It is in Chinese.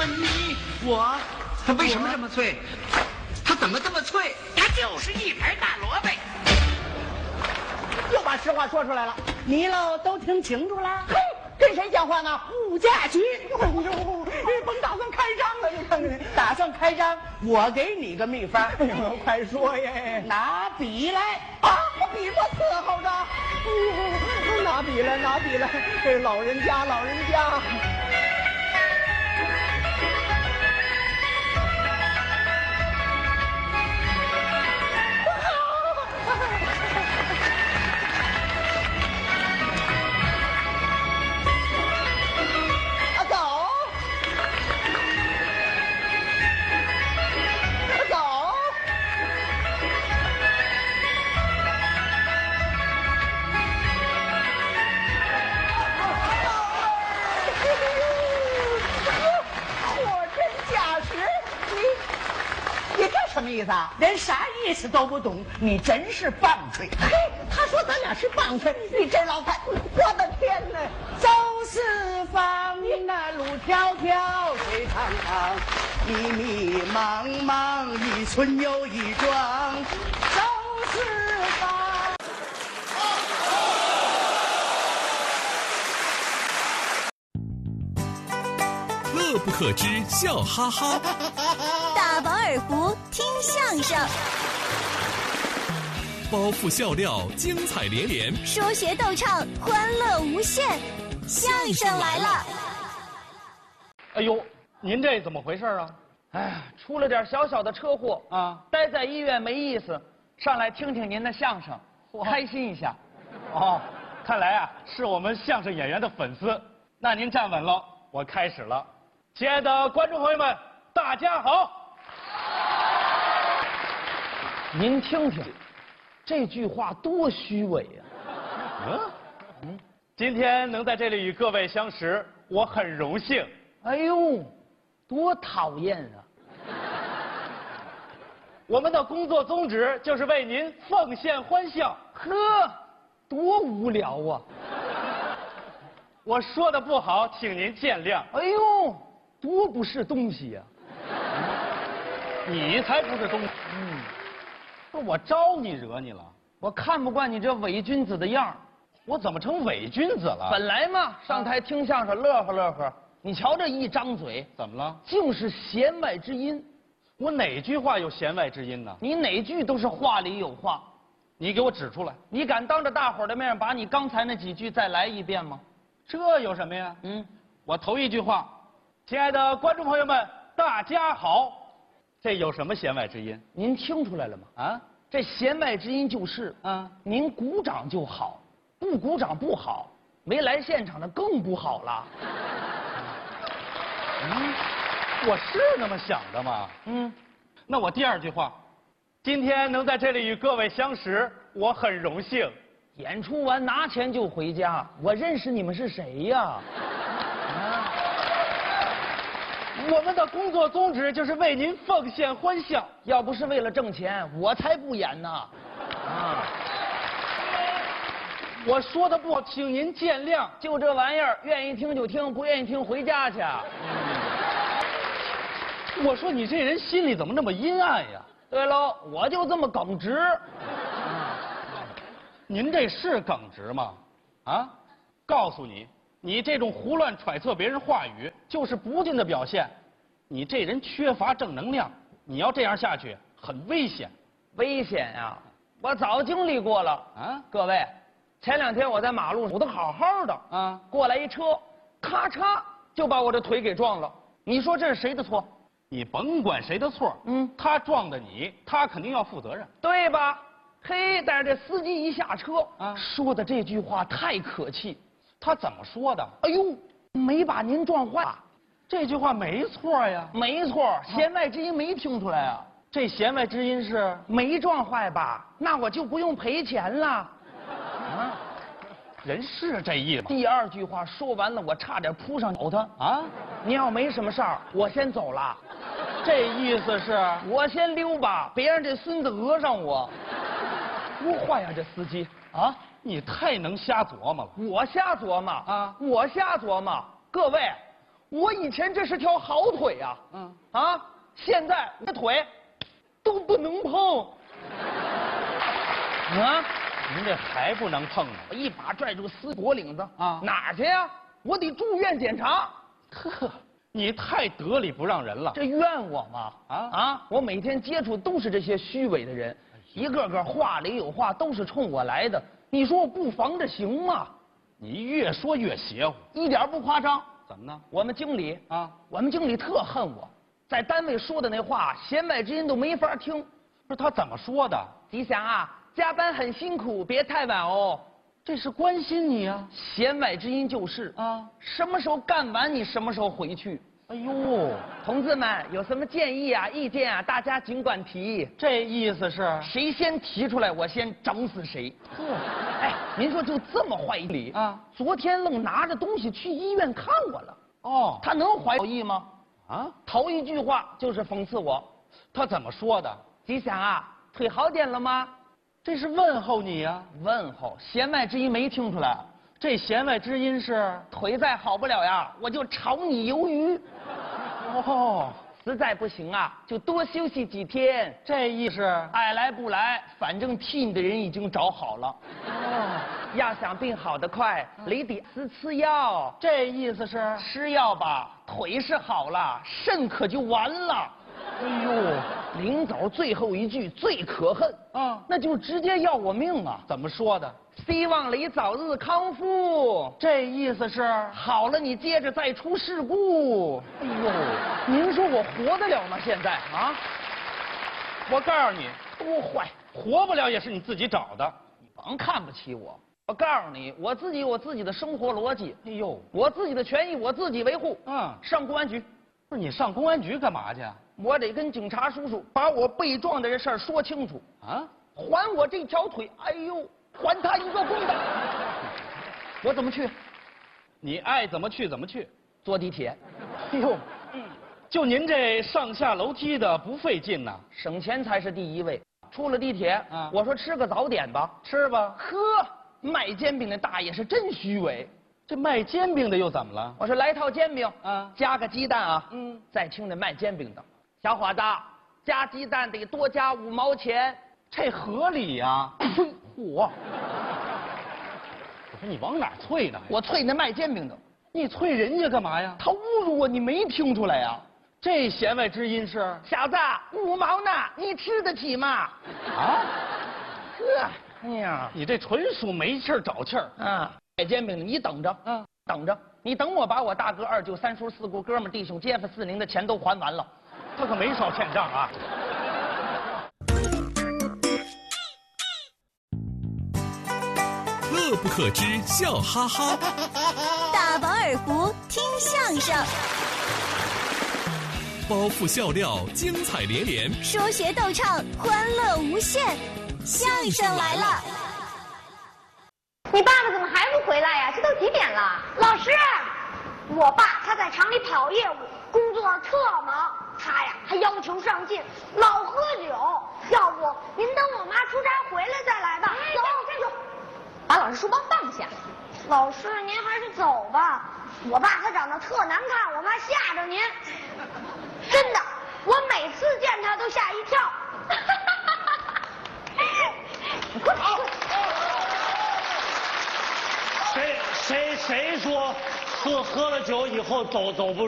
问你，它为什么这么脆？它怎么这么脆？它就是一盘大萝卜。 又把实话说出来了，你喽都听清楚了？嘿，跟谁讲话呢？物价局。哎呦，甭打算开张了，你看看，打算开张，我给你个秘方。哎呦，快说耶！拿笔来啊！我笔我伺候着。哎呦，拿笔来，拿笔来！这老人家，老人家。什么意思啊？连啥意思都不懂，你真是棒槌！嘿，他说咱俩是棒槌，你这老太，我的天哪！走四方，那路迢迢，水长长，迷迷茫茫，一村又一庄，走四方。 乐不可支，笑哈哈。 大饱耳福，听相声， 包袱笑料，精彩连连， 说学逗唱，欢乐无限。相声来了！ 哎呦，您这怎么回事啊？ 哎，出了点小小的车祸啊，待在医院没意思，上来听听您的相声，开心一下。 哦，看来啊是我们相声演员的粉丝。那您站稳了，我开始了。亲爱的观众朋友们，大家好。 您听听，这句话多虚伪呀！ 今天能在这里与各位相识，我很荣幸。 哎呦，多讨厌啊！ 我们的工作宗旨就是为您奉献欢笑。 呵，多无聊啊！ 我说的不好，请您见谅。 哎呦，多不是东西呀！ 你才不是东西。不是我招你惹你了？ 我看不惯你这伪君子的样儿。 我怎么成伪君子了？ 本来嘛，上台听相声乐呵乐呵，你瞧这一张嘴， 怎么了？ 竟是弦外之音。 我哪句话有弦外之音呢？ 你哪句都是话里有话。 你给我指出来。 你敢当着大伙儿的面把你刚才那几句再来一遍吗？ 这有什么呀？我头一句话，亲爱的观众朋友们，大家好。这有什么弦外之音？ 您听出来了吗？啊，这弦外之音就是您鼓掌就好，不鼓掌不好，没来现场的更不好了。 我是那么想的吗？那我第二句话，今天能在这里与各位相识，我很荣幸。 演出完拿钱就回家，我认识你们是谁呀？ 我们的工作宗旨就是为您奉献欢笑。 要不是为了挣钱，我才不演呢。 我说的不好，请您见谅。 就这玩意儿，愿意听就听，不愿意听回家去。 我说你这人心里怎么那么阴暗呀？ 对喽，我就这么耿直。 您这是耿直吗？啊，告诉你，你这种胡乱揣测别人话语，就是不敬的表现。你这人缺乏正能量，你要这样下去，很危险。 危险呀！我早经历过了啊！各位，前2天我在马路上，我都好好的啊，过来一车，咔嚓就把我这腿给撞了。你说这是谁的错？ 你甭管谁的错，他撞的你，他肯定要负责任， 对吧？嘿，但是这司机一下车说的这句话太可气。 他怎么说的？ 哎呦，没把您撞坏。 这句话没错呀。 没错，弦外之音没听出来啊。 这弦外之音是没撞坏吧？那我就不用赔钱了。 人是这意思。 第二句话说完了，我差点扑上咬他啊！你要没什么事儿，我先走了。 这意思是我先溜吧，别让这孙子讹上我。多坏呀，这司机啊！ 你太能瞎琢磨了。 我瞎琢磨啊！我瞎琢磨。各位， 我以前这是条好腿呀，现在我的腿都不能碰。啊， 您这还不能碰呢？ 我一把拽住丝脖领子啊， 哪儿去呀？我得住院检查。 呵，你太得理不让人了。 这怨我吗？我每天接触都是这些虚伪的人，一个个话里有话，都是冲我来的。你说我不防着行吗？ 你越说越邪乎， 一点不夸张。 怎么呢？ 我们经理特恨我，在单位说的那话，弦外之音都没法听。 不是他怎么说的？ 吉祥啊，加班很辛苦，别太晚哦。 这是关心你啊。 弦外之音就是什么时候干完你什么时候回去。 哎呦， 同志们有什么建议啊、意见啊，大家尽管提。 这意思是谁先提出来，我先整死谁。哎，您说就这么坏理啊？昨天愣拿着东西去医院看我了。哦，他能怀好意吗？头一句话就是讽刺我。 他怎么说的？ 吉祥啊，腿好点了吗？ 这是问候你呀。 问候，弦外之音没听出来。 这弦外之音是腿再好不了呀，我就炒你鱿鱼。 哦， 实在不行啊，就多休息几天。 这意思爱来不来，反正替你的人已经找好了。要想病好得快，你得吃药。 这意思是吃药吧，腿是好了，肾可就完了。哎呦，临走最后一句最可恨那就直接要我命啊！ 怎么说的？ 希望你早日康复。 这意思是好了，你接着再出事故。哎呦，您说我活得了吗？现在啊？ 我告诉你， 多坏， 活不了也是你自己找的。 你甭看不起我。我告诉你，我自己有我自己的生活逻辑。 哎呦， 我自己的权益我自己维护。上公安局。 不是你上公安局干嘛去？ 我得跟警察叔叔把我被撞的这事儿说清楚还我这条腿，哎呦，还他一个公道。我怎么去？ 你爱怎么去怎么去。 坐地铁。 哎呦，就您这上下楼梯的不费劲呐， 省钱才是第一位。出了地铁我说吃个早点吧， 吃吧。 呵，卖煎饼的大爷是真虚伪。 这卖煎饼的又怎么了？ 我说来套煎饼加个鸡蛋啊。再听这卖煎饼的，小伙子，加鸡蛋得多加5毛钱， 这合理呀。 嚯！我说你往哪儿啐呢？ 我啐那卖煎饼的。 你啐人家干嘛呀？ 他侮辱我，你没听出来呀？ 这弦外之音是小子，5毛呢，你吃得起吗？哎呀， 你这纯属没气儿找气儿卖煎饼的，你等着，等着，你等我把我大哥、二舅、三叔、四姑、哥们、弟兄、街坊、四邻的钱都还完了， 他可没少欠账啊。 乐不可支，笑哈哈。 大饱耳福，听相声。 包袱笑料，精彩连连。 说学逗唱，欢乐无限。相声来了。 你爸爸怎么还不回来呀？这都几点了？老师，我爸他在厂里跑业务，工作特忙，他呀还要求上进，老喝酒。要不您等我妈出差回来再来吧。走，站住！把老师书包放下。老师，您还是走吧。我爸他长得特难看，我怕吓着您。真的，我每次见他都吓一跳。你快跑！ 谁说喝了酒以后走不